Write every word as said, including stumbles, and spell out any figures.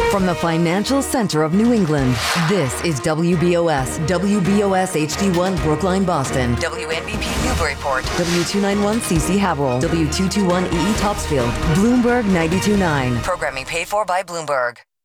From the financial center of New England, this is W B O S, W B O S H D one Brookline, Boston, W N B P Newburyport, W two ninety-one C C Haverhill, W two twenty-one E E Topsfield, Bloomberg ninety-two point nine. Programming paid for by Bloomberg.